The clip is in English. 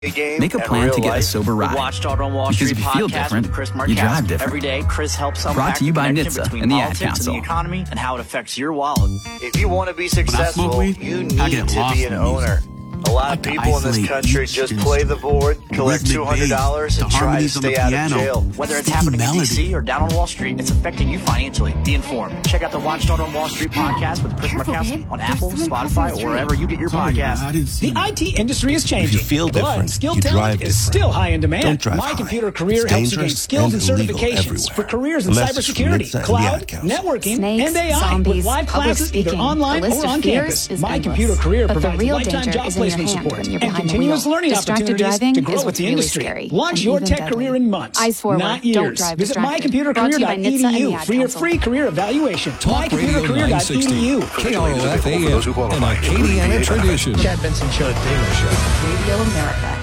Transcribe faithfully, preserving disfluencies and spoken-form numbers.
Make a plan to get a sober ride. Watchdog on Wall Because Street if you feel podcast different, with Chris you drive Markowski. different. Every day, Chris helps unpack Brought to you the by connection N H T S between and the Ad politics and Council. the economy and how it affects your wallet. If you want to be successful, weed, you I need get to lost be an in owner. A lot like of to people in this isolate country each just instrument, play the board, the collect rhythmic two hundred dollars, bass, and the try to harmonies of the stay out of piano. jail. Whether it's Sticky happening melody. in D C or down on Wall Street, it's affecting you financially. Be informed. Check out the Watchdog on Wall Street podcast with Chris Careful, Markowski babe. on There's Apple, someone crossing Spotify, the or street. wherever you get your Sorry, podcasts. I didn't see The that. I T industry is changing. If you feel but different, skill you talent drive is different. still high in demand. Don't drive My high. Computer Career It's helps you gain dangerous skills and and illegal certifications everywhere. for careers in A message from cybersecurity, NHTSA and the cloud, Ad Council. networking, Snakes, and A I with zombies, live public classes either speaking. online The list or of on fears campus. is My endless. Computer Career But the provides real lifetime danger job is in your placement hand support when you're and behind the continuous wheel. learning Distracted opportunities driving to grow is with the really industry. scary Launch and your even tech deadly. career in months, Eyes forward. not Don't years. drive Visit my distracted. computer Brought career to you by dot N H T S A and the E D U Ad for your Council. free career evaluation. Talk my computer Radio career dot E D U. nine sixty, K R O F A M, an Acadiana tradition. Chad Benson Show. Radio America.